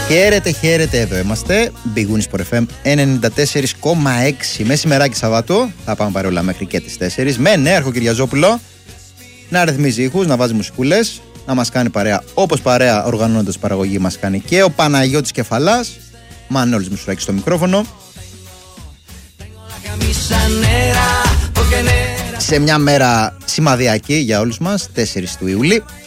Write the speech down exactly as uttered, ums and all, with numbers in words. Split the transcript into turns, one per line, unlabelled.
Χαίρετε, χαίρετε, εδώ είμαστε. Big Win Sport εφ εμ ενενήντα τέσσερα κόμμα έξι. Μεσημεράκι Σαββάτου. Θα πάμε παρόλα μέχρι και τις τέσσερις. Με Νέαρχο Κυριαζόπουλο να ρυθμίζει ήχους, να βάζει μουσικούλες, να μας κάνει παρέα. Όπως παρέα οργανώνοντας παραγωγή μας κάνει και ο Παναγιώτης Κεφαλάς. Μανώλης Μουσουράκης στο μικρόφωνο. Σε μια μέρα σημαδιακή για όλους μας, τέσσερις του Ιουλίου.